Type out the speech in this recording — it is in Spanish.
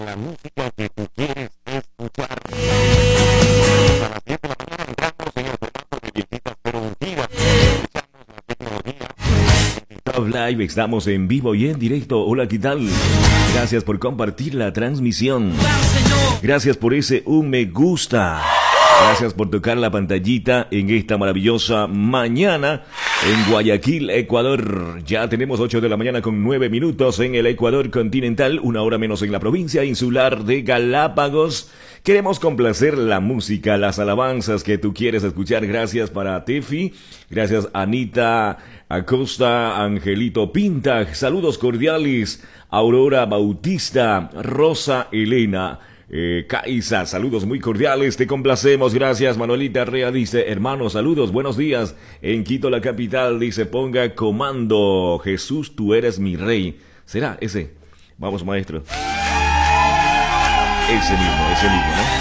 la música que tú quieres escuchar. A las 10 de la mañana entramos en el formato de viejitas pero ungidas. Escuchamos la tecnología. Top Live, estamos en vivo y en directo. Hola, ¿qué tal? Gracias por compartir la transmisión. Gracias por ese me gusta. Gracias por tocar la pantallita en esta maravillosa mañana en Guayaquil, Ecuador. Ya tenemos 8 de la mañana con 9 minutos en el Ecuador continental, una hora menos en la provincia insular de Galápagos. Queremos complacer la música, las alabanzas que tú quieres escuchar. Gracias para Tefi, gracias Anita Acosta, Angelito Pinta, saludos cordiales, Aurora Bautista, Rosa Elena. Caiza, saludos muy cordiales, te complacemos, gracias. Manuelita Rea dice, hermano, saludos, buenos días. En Quito, la capital, dice, ponga comando, Jesús, tú eres mi rey. ¿Será ese? Vamos, maestro. Ese mismo, ¿no?